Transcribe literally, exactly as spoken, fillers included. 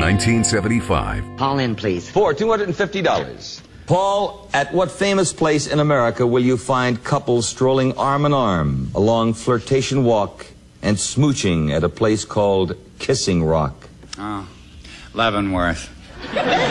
nineteen seventy-five. Paul in, please. For two hundred fifty dollars. Paul, at what famous place in America will you find couples strolling arm in arm along Flirtation Walk and smooching at a place called Kissing Rock? Oh, Leavenworth.